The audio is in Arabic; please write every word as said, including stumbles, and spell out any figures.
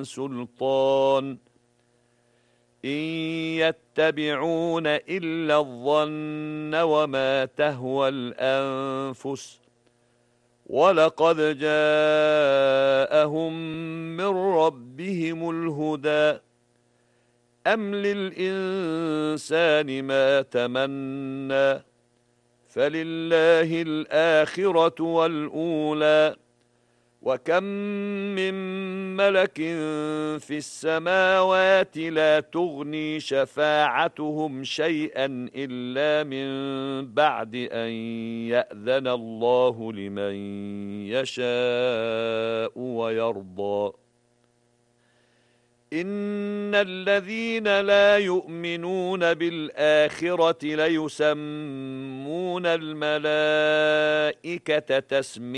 سلطان إن يتبعون إلا الظن وما تهوى الأنفس ولقد جاءهم من ربهم الهدى أم للإنسان ما تمنى فلله الآخرة والأولى وكم من ملك في السماوات لا تغني شفاعتهم شيئا إلا من بعد أن يأذن الله لمن يشاء ويرضى إن الذين لا يؤمنون بالآخرة ليسمون الملائكة تسمية